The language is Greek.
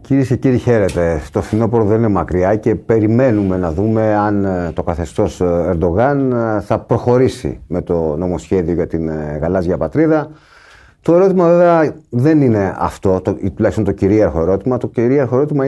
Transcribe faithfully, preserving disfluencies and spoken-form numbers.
Κυρίες και κύριοι, χαίρετε. Το φθινόπωρο δεν είναι μακριά και περιμένουμε να δούμε αν το καθεστώς Ερντογάν θα προχωρήσει με το νομοσχέδιο για την γαλάζια πατρίδα. Το ερώτημα βέβαια δεν είναι αυτό, το, τουλάχιστον το κυρίαρχο ερώτημα. Το κυρίαρχο ερώτημα